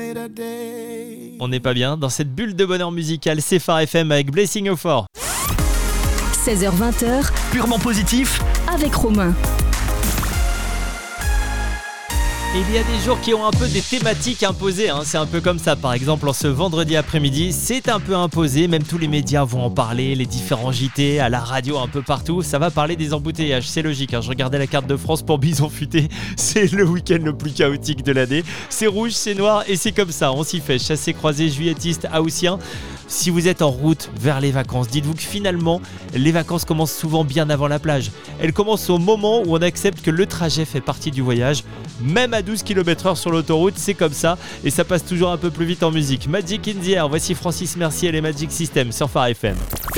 On n'est pas bien dans cette bulle de bonheur musical. C'est Phare FM avec Blessing of Four. 16h20, Purement positif avec Romain. Il y a des jours qui ont un peu des thématiques imposées, c'est un peu comme ça. Par exemple, en ce vendredi après-midi, c'est un peu imposé. Même tous les médias vont en parler, les différents JT, à la radio, un peu partout. Ça va parler des embouteillages, c'est logique. Je regardais la carte de France pour Bison Futé. C'est le week-end le plus chaotique de l'année. C'est rouge, c'est noir et c'est comme ça. On s'y fait. Chassés, croisés, juilletistes, haussiens. Si vous êtes en route vers les vacances, dites-vous que finalement, les vacances commencent souvent bien avant la plage. Elles commencent au moment où on accepte que le trajet fait partie du voyage. Même à 12 km/h sur l'autoroute, c'est comme ça. Et ça passe toujours un peu plus vite en musique. Magic in the Air, voici Francis Mercier et les Magic System sur Phare FM.